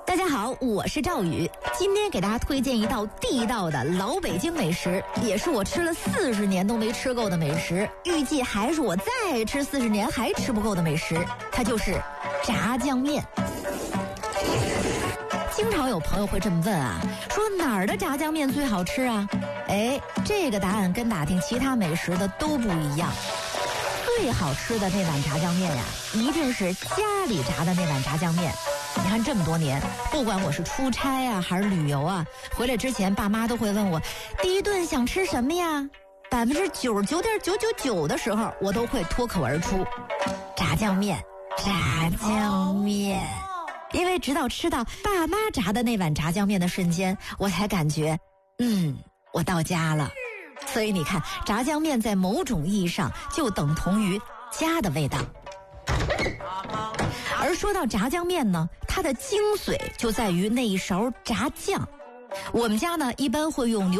大家好，我是赵宇，今天给大家推荐一道地道的老北京美食，也是我吃了40年都没吃够的美食，预计还是我再吃40年还吃不够的美食，它就是炸酱面。经常有朋友会这么问啊，说哪儿的炸酱面最好吃啊？这个答案跟打听其他美食的都不一样。最好吃的那碗炸酱面呀，一定是家里炸的那碗炸酱面。你看这么多年，不管我是出差啊还是旅游啊，回来之前爸妈都会问我第一顿想吃什么呀，99.999%的时候我都会脱口而出炸酱面。因为直到吃到爸妈炸的那碗炸酱面的瞬间，我才感觉我到家了。所以你看，炸酱面在某种意义上就等同于家的味道。而说到炸酱面呢，它的精髓就在于那一勺炸酱。我们家呢一般会用